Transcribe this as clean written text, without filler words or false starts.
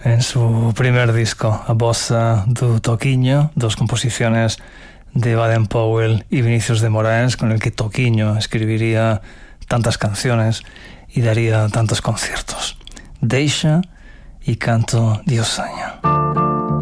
en su primer disco, A Bossa do Toquiño, dos composiciones de Baden-Powell y Vinicius de Moraes, con el que Toquiño escribiría tantas canciones y daría tantos conciertos. Deixa y canto Diosaña.